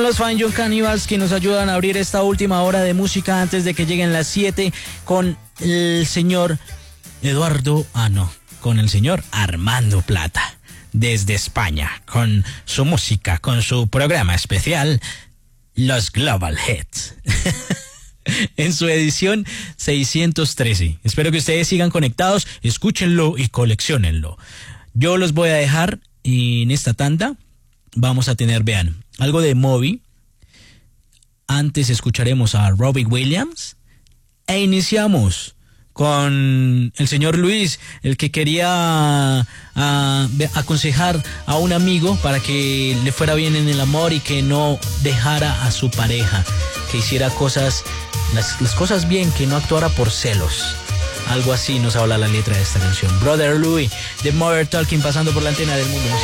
Los Fine Young Cannibals que nos ayudan a abrir esta última hora de música antes de que lleguen las 7 con el señor con el señor Armando Plata desde España con su música, con su programa especial Los Global Hits en su edición 613. Espero que ustedes sigan conectados, escúchenlo y colecciónenlo. Yo los voy a dejar en esta tanda. Vamos a tener, vean, algo de Moby. Antes escucharemos a Robbie Williams. E iniciamos con el señor Luis, el que quería aconsejar a un amigo para que le fuera bien en el amor y que no dejara a su pareja, que hiciera cosas, las cosas bien, que no actuara por celos. Algo así nos habla la letra de esta canción. Brother Louie, de Mother Talking, pasando por la antena del mundo.